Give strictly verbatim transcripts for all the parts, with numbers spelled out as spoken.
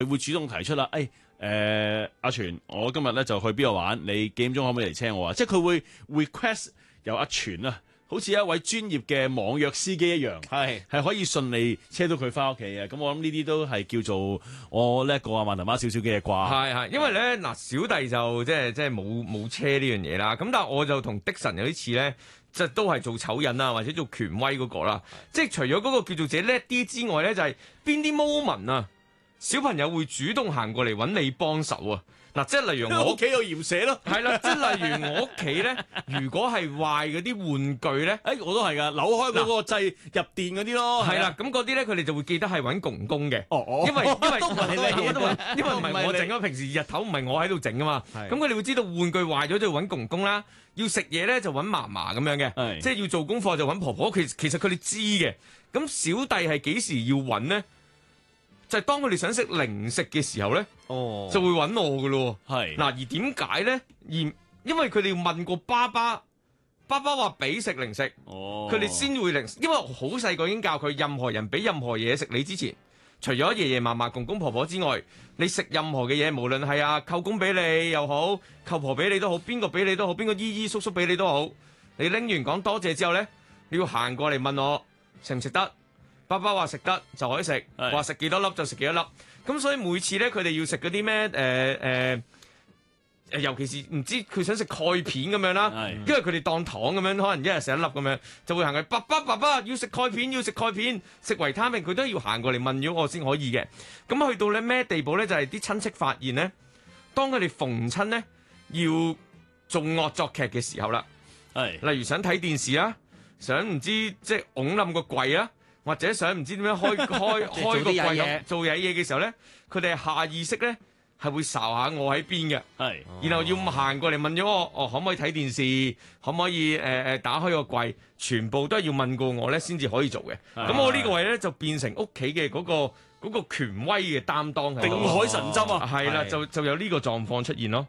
會主動提出啦，誒誒阿全，我今日咧就去邊度玩，你幾點鐘可唔可以嚟車我啊？即係佢會 request 由阿全啊。好似一位專業嘅網約司機一樣，係係可以順利車到佢翻屋企嘅。咁我諗呢啲都係叫做我叻過阿萬頭媽少少嘅嘢啩。 係係，因為咧嗱，小弟就即係即係冇冇車呢樣嘢啦。咁但係我就同的神有啲似咧，即係都係做醜人啊，或者做權威嗰個啦。即係除咗嗰個叫做自己叻啲之外咧，就係邊啲 moment 啊，小朋友會主動行過嚟揾你幫手啊。嗱，即係例如我屋企有鹽蛇咯， 係啦，即係例如我屋企咧，如果係壞嗰啲玩具咧， 誒我都係噶，扭開嗰個掣入電嗰啲咯， 係啦，咁嗰啲咧佢哋就會記得係揾公公嘅， 哦哦， 因為因為都唔係你， 因為唔係我整啊，平時日頭唔係我喺度整啊嘛，咁佢哋會知道玩具壞咗就揾公公啦，要食嘢咧就揾嫲嫲咁樣嘅，即係要做功課就揾婆婆，其其實佢哋知嘅，咁小弟係幾時要揾咧？就係當佢哋想食零食嘅時候咧，哦，就會揾我噶咯。係嗱，而點解咧？而因為佢哋要問過爸爸，爸爸話俾食零食，哦，佢哋先會零食。因為好細個已經教佢，任何人俾任何嘢食你之前，除咗爺爺嫲嫲、公公婆婆之外，你食任何嘅嘢，無論係阿舅公俾你又好，舅婆俾你都好，邊個俾你都好，邊個姨姨叔叔俾你都好，你拎完講多謝之後咧，你要行過嚟問我食唔食得。爸爸話食得就可以食，話食幾多粒就食幾多粒。咁所以每次咧，佢哋要食嗰啲咩誒誒誒，尤其是唔知佢想食鈣片咁樣啦，因為佢哋當糖咁樣，可能一日食一粒咁樣，就會行去爸爸爸爸要食鈣片，要食鈣片，食維他命，佢都要行過嚟問咗我先可以嘅。咁去到咧咩地步咧？就係、是、啲親戚發現咧，當佢哋逢親咧要做惡作劇嘅時候啦，例如想睇電視啦，想唔知即係拱冧個櫃啦。或者想唔知點樣開開開個櫃咁做嘢嘢嘅時候咧，佢哋下意識咧係會睄下我喺邊嘅，係，然後要行過嚟問咗我，哦可唔可以睇電視，可唔可以誒誒、呃、打開個櫃，全部都係要問過我咧先至可以做嘅。咁我呢個位咧就變成屋企嘅嗰個嗰、嗰個權威嘅擔當， 定海神針啊， 係啦，就就有呢個狀況出現咯。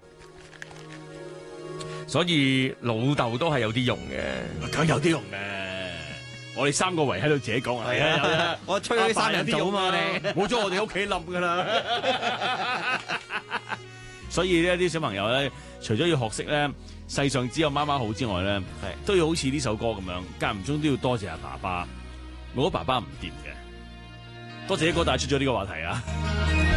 所以老豆都係有啲用嘅， 梗有啲用嘅。我哋三個圍喺度自己講啊，係啊，有啊， 我吹咗三人組啊嘛，你冇咗我哋屋企冧噶啦。所以呢啲小朋友咧，除咗要學識咧世上只有媽媽好之外咧，係都要好似呢首歌咁樣，間唔中都要多謝阿爸爸。我覺得爸爸唔掂嘅，多謝一哥帶出咗呢個話題啊。